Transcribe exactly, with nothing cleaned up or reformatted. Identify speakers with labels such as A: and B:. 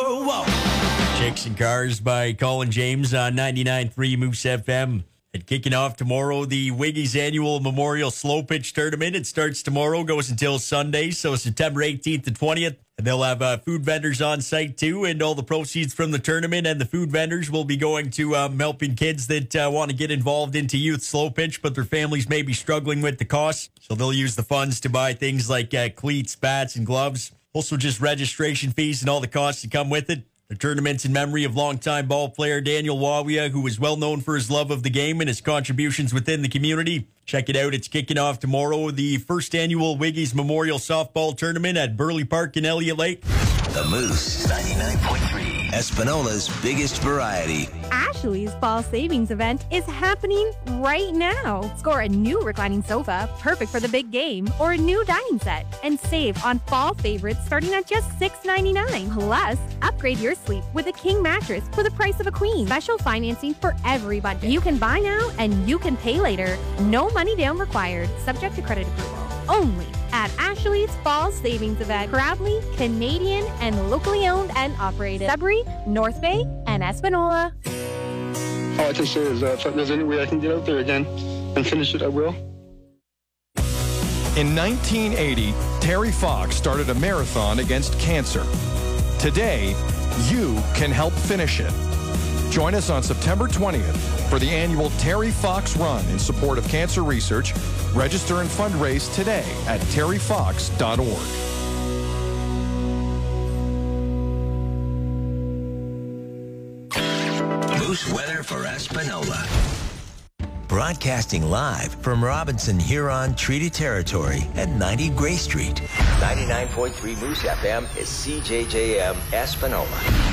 A: whoa, whoa. Chicks and Cars by Colin James on ninety-nine point three Moose F M. And kicking off tomorrow, the Wiggy's annual Memorial Slow Pitch Tournament. It starts tomorrow, goes until Sunday, so September eighteenth to twentieth. And they'll have uh, food vendors on site, too, and all the proceeds from the tournament and the food vendors will be going to um, helping kids that uh, want to get involved into youth slow pitch, but their families may be struggling with the costs. So they'll use the funds to buy things like uh, cleats, bats, and gloves. Also just registration fees and all the costs that come with it. The tournament's in memory of longtime ball player Daniel Wawia, who is well known for his love of the game and his contributions within the community. Check it out. It's kicking off tomorrow, the first annual Wiggy's Memorial Softball Tournament at Burley Park in Elliott Lake.
B: The Moose, ninety-nine point three. Espanola's biggest variety.
C: Ashley's Fall Savings event is happening right now. Score a new reclining sofa, perfect for the big game, or a new dining set, and save on fall favorites starting at just six ninety-nine. Plus, upgrade your sleep with a king mattress for the price of a queen. Special financing for every budget. You can buy now and you can pay later. No money down required, subject to credit approval. Only at Ashley's Fall Savings Event. Proudly Canadian and locally owned and operated. Sudbury, North Bay, and Espanola.
D: All I can say is uh, if there's any way I can get out there again and finish it, I will.
E: In nineteen eighty, Terry Fox started a marathon against cancer. Today, you can help finish it. Join us on September twentieth for the annual Terry Fox Run in support of cancer research. Register and fundraise today at terry fox dot org.
B: Moose weather for Espanola. Broadcasting live from Robinson Huron Treaty Territory at ninety Gray Street. ninety-nine point three Moose F M is C J J M Espanola.